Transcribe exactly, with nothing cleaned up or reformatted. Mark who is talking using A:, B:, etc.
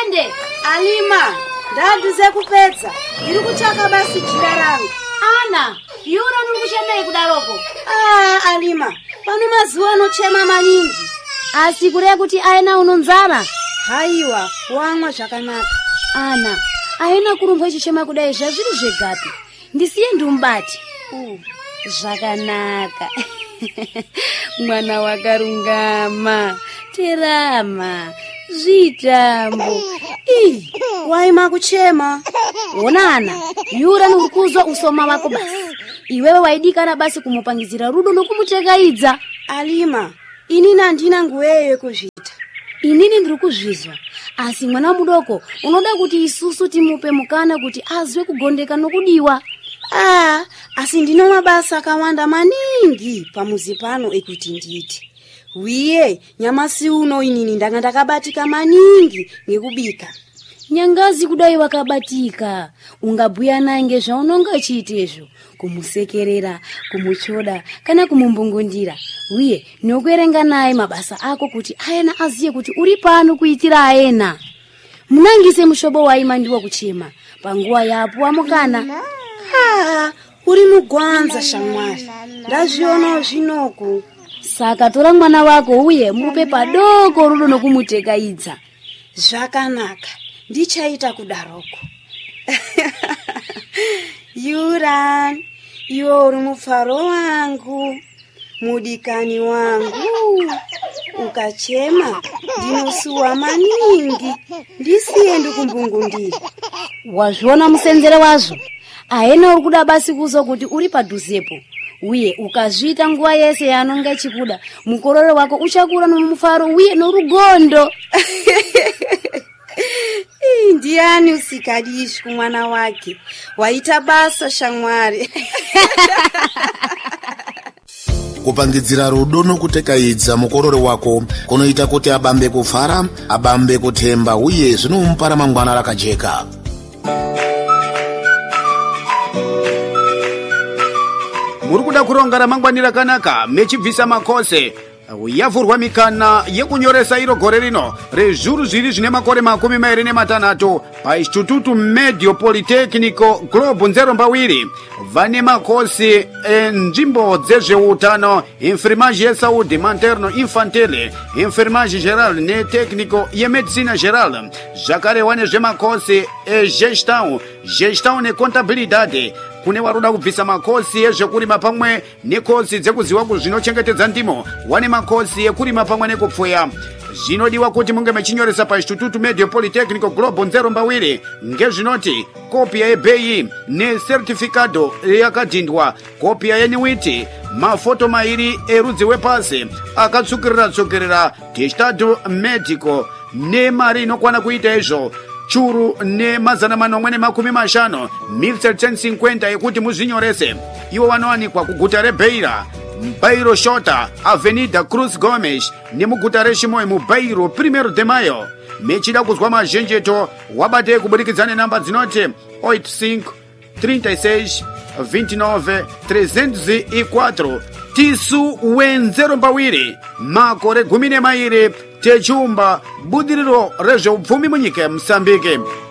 A: Twende.
B: Alima, ndaduze kupedza. Iri kuchaka basi jira rangu.
A: Ana, Yura nikuchemei kudaroko.
B: Ah, Alima, pano mazuwa anochema maningi.
A: Asi kure kuti aina unonzara.
B: Haiwa, wamwa zvakanaka.
A: Ana, aina kurumba chichema kudai zvazviri zvegapi. Ndisiye ndumbati.
B: Uh,
A: zvakanaka. Mwana wakarungama, terama, zvitambo.
B: Ih, waima kuchema.
A: Onana, Yura nurikuzwa usoma wako basi. Iwewe waidikana basi kumupangizira rudo nokumuchekaidza.
B: Alima, inini andina nguweyo kuzvita.
A: Inini ndiri kuzvizwa. Asi mwana mudoko, unoda kuti isusu timupe mukana kuti azwe kugondeka nokudiwa.
B: Ah, asi ndino mabasa akawanda maningi pamuzi pano ekuti nditi. Wiye, nyamasi uno inini ndanga ndakabatika maningi ngekubika.
A: Nyangazi kudai wakabatika. Ungabhuya naye ngezvaunonga chiitezvo, kumusekerera, kumuchoda kana kumumbungundira. Wiye, nokuerenga naye mabasa ako kuti ayena aziye kuti uri pano kuitira ayena. Munangise mushobo waima ndiwo kuchema panguwa yapo wamukana.
B: Ah, uri mugwanza shamwari. Ndazviona zvinoko.
A: Saka tora mwana wako uye mupe padoko rudo nokumutekaidza.
B: Zvakanaka, ndichaita kudaroko. Yura, iwe uri mufaro wangu, mudikani wangu. Ukachema ndinosuwa maningi, ndisiye ndikumbungundira.
A: Wazviona musenzere wazvo? Aena uri kuda basi kuzo kuti uri padhuzepo. Uye ukazvita nguwa yese yanonga chikuda, mukororo wako uchakura nomufaro uye norugondo.
B: Ndiani usikadishi kumwana wake, waita basa shamwari.
C: Kupangidzira rudo nokutekaidza mukororo wako kunoita kuti abambe kufara, abambe kutemba uye zvinomupa ramangwana rakajeka.
D: Muri kuda kuronga ramangwani rakanaka mechibvisa makose. Yavhurwa mikana yekunyoresa iro gore rino rezvuru zviri zvine makore makumi mairi nematanhatu paInstituto Medio Politecnico Globo Nzerombawiri vane makosi enzvimbo dzezveutano, enfermagem yesaúde materno infantile, enfermagem geral netécnico yemedicina geral, zvakarewa nezvemakosi egestão, gestão necontabilidade. Kune waruda kubvisa makosi ezvekurima pamwe nekosi dzekuziwa kuzvinochengetedza ndimo, wane makosi ekurima pamwe nekupfuya. Zvinodiwa kuti munge mechinyoresa paInstituto Medio Politecnico Globo Nzerombawiri ngezvinoti kopia yebei necertificado yakadhindwa, kopia yenyuiti, mafoto mairi erudzi wepasi akatsukirira-tsukirira, testado medico nemari inokwana kuita izvo churu ne mazana manomwe nemakumi mashanu mil setecentos e cinquenta yekuti muzvinyorese. Iwo vanowanikwa kuguta reBeira, Bairro Shota, Avenida Cruz Gomes, nemuguta reChimoio muBairro Primeiro de Maio. Mechida kuzwa mazhenjeto wabate kubudikidza nenamba dzinoti oito cinco, trinta e seis, vinte e nove, trezentos e quatro. Tisu Nzerombawiri, makore gumi nemairi, techumba budiriro rezveupfumi munyika yeMozambique.